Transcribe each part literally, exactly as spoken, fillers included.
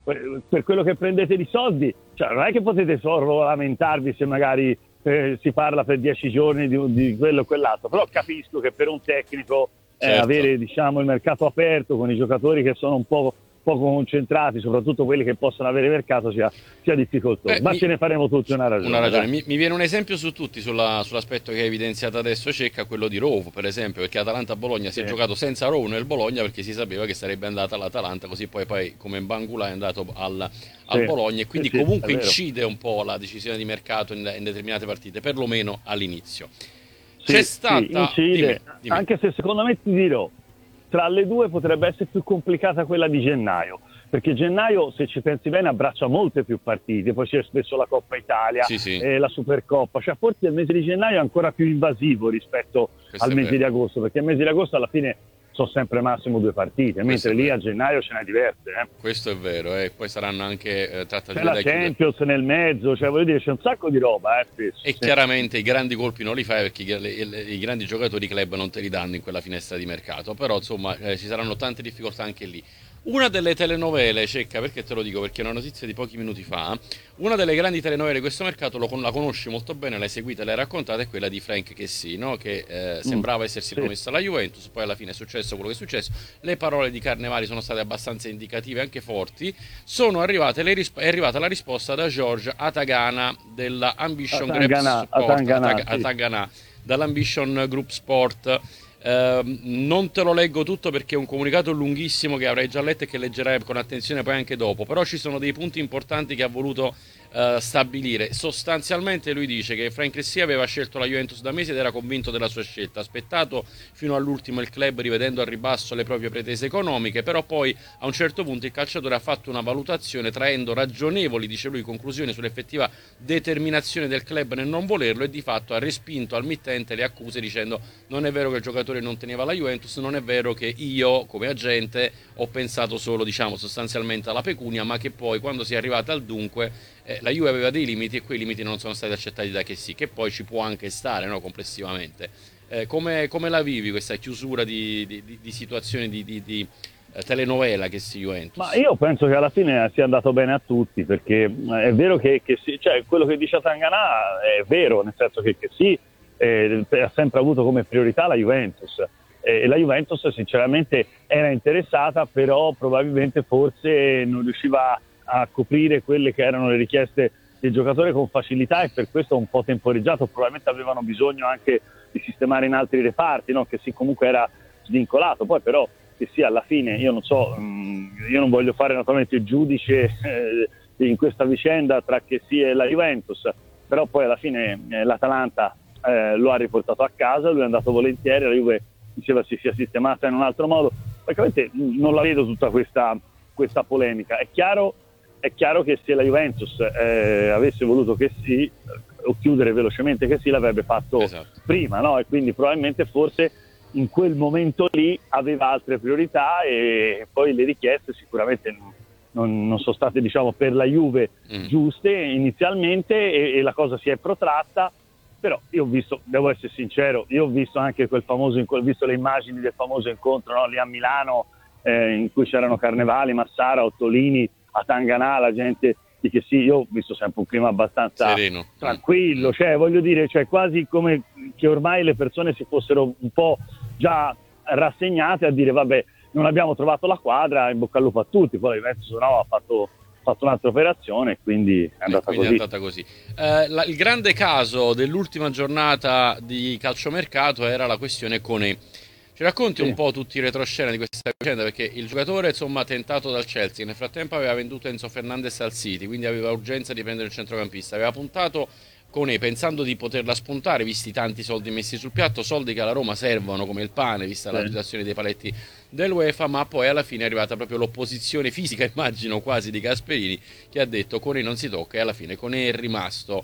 per quello che prendete di soldi, cioè non è che potete solo lamentarvi se magari eh, si parla per dieci giorni di, di quello o quell'altro, però capisco che per un tecnico eh, certo. avere, diciamo, il mercato aperto con i giocatori che sono un po' poco concentrati, soprattutto quelli che possono avere mercato, sia, sia difficoltoso. Beh, ma mi, ce ne faremo tutti una ragione. Una ragione. Mi, mi viene un esempio su tutti sulla, sull'aspetto che hai evidenziato adesso, Cecca, quello di Rowe, per esempio, perché Atalanta-Bologna si sì. è giocato senza Rowe nel Bologna perché si sapeva che sarebbe andata all'Atalanta, così poi, poi come Bangula è andato al, al sì. Bologna, e quindi sì, sì, comunque incide un po' la decisione di mercato in, in determinate partite, perlomeno all'inizio. Sì, C'è stata... sì, incide, dimmi, dimmi. anche se secondo me ti dirò, tra le due potrebbe essere più complicata quella di gennaio, perché gennaio, se ci pensi bene, abbraccia molte più partite, poi c'è spesso la Coppa Italia, sì, sì. Eh, la Supercoppa, cioè forse il mese di gennaio è ancora più invasivo rispetto Questo al è mese vero. di agosto, perché il mese di agosto alla fine sono sempre massimo due partite, Questo mentre è lì vero. a gennaio ce n'è diverse. Eh. Questo è vero, e eh. poi saranno anche eh, trattative c'è la da chiudere. Champions nel mezzo, cioè voglio dire, c'è un sacco di roba. Eh, spesso, E sì. chiaramente i grandi colpi non li fai perché i, i, i grandi giocatori i club non te li danno in quella finestra di mercato, però insomma eh, ci saranno tante difficoltà anche lì. Una delle telenovele, Cecca, perché te lo dico? Perché è una notizia di pochi minuti fa. Una delle grandi telenovele di questo mercato, lo, la conosci molto bene, l'hai seguita, l'hai raccontata, è quella di Frank Kessy, no? Che eh, sembrava essersi sì. promesso alla Juventus, poi alla fine è successo quello che è successo. Le parole di Carnevali sono state abbastanza indicative, anche forti. Sono arrivate le risp- è arrivata la risposta da George Atagana della Ambition Group Sport, Atangana, Atag- sì. Atagana dall'Ambition Group Sport. Uh, non te lo leggo tutto perché è un comunicato lunghissimo che avrai già letto e che leggerai con attenzione poi anche dopo, però ci sono dei punti importanti che ha voluto uh, stabilire. Sostanzialmente lui dice che Frank Kessy aveva scelto la Juventus da mesi ed era convinto della sua scelta, ha aspettato fino all'ultimo il club rivedendo al ribasso le proprie pretese economiche, però poi a un certo punto il calciatore ha fatto una valutazione traendo ragionevoli, dice lui, conclusioni sull'effettiva determinazione del club nel non volerlo, e di fatto ha respinto al mittente le accuse dicendo: non è vero che il giocatore non teneva la Juventus, non è vero che io come agente ho pensato solo, diciamo, sostanzialmente alla pecunia, ma che poi quando si è arrivata al dunque eh, la Juve aveva dei limiti e quei limiti non sono stati accettati da Kessy, che poi ci può anche stare, no, complessivamente. Eh, come, come la vivi questa chiusura di, di, di, di situazioni di, di, di eh, telenovela Kessy Juventus? Ma io penso che alla fine sia andato bene a tutti, perché è vero che, che sì, cioè, quello che dice Atangana è vero, nel senso che, che sì, Eh, ha sempre avuto come priorità la Juventus e eh, la Juventus sinceramente era interessata, però probabilmente forse non riusciva a coprire quelle che erano le richieste del giocatore con facilità, e per questo un po' temporeggiato. Probabilmente avevano bisogno anche di sistemare in altri reparti, no? Che sì, comunque era svincolato. Poi però che sì, alla fine io non so, mh, io non voglio fare naturalmente il giudice eh, in questa vicenda tra che sì e la Juventus, però poi alla fine eh, l'Atalanta Eh, lo ha riportato a casa, lui è andato volentieri, la Juve diceva si sia sistemata in un altro modo. Praticamente non la vedo tutta questa, questa polemica. È chiaro, è chiaro che se la Juventus eh, avesse voluto che sì, o chiudere velocemente che sì, l'avrebbe fatto esatto. prima, no? E quindi probabilmente forse in quel momento lì aveva altre priorità, e poi le richieste sicuramente non, non sono state, diciamo, per la Juve mm. giuste inizialmente, e, e la cosa si è protratta. Però io ho visto, devo essere sincero, io ho visto anche quel famoso, ho visto le immagini del famoso incontro, no, lì a Milano, eh, in cui c'erano Carnevali, Massara, Ottolini, Atangana, la gente di che sì, io ho visto sempre un clima abbastanza sereno, tranquillo, cioè voglio dire, cioè quasi come che ormai le persone si fossero un po' già rassegnate a dire vabbè, non abbiamo trovato la quadra, in bocca al lupo a tutti. Poi Juventus no, ha fatto fatto un'altra operazione, quindi è andata quindi così. È andata così. Eh, la, il grande caso dell'ultima giornata di calciomercato era la questione Koné. Ci racconti sì. un po' tutti i retroscena di questa vicenda, perché il giocatore, insomma, tentato dal Chelsea, nel frattempo aveva venduto Enzo Fernandez al City, quindi aveva urgenza di prendere il centrocampista, aveva puntato Koné pensando di poterla spuntare, visti tanti soldi messi sul piatto, soldi che alla Roma servono come il pane, vista sì. la situazione dei paletti dell'UEFA, ma poi alla fine è arrivata proprio l'opposizione fisica, immagino quasi, di Gasperini, che ha detto Koné non si tocca, e alla fine Koné è rimasto.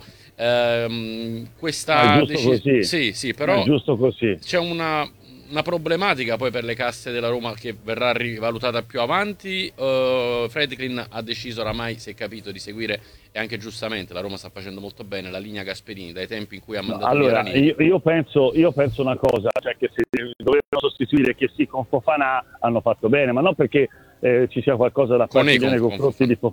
Ehm, questa è giusto deci- così. sì, sì, però è giusto così. c'è una, una problematica poi per le casse della Roma che verrà rivalutata più avanti. uh, Friedkin ha deciso oramai, si è capito, di seguire, e anche giustamente la Roma sta facendo molto bene, la linea Gasperini dai tempi in cui ha mandato no, allora io, io, penso, io penso una cosa, cioè che se dovevano sostituire che sì con Fofana hanno fatto bene, ma non perché eh, ci sia qualcosa da parte nei confronti di Fofana.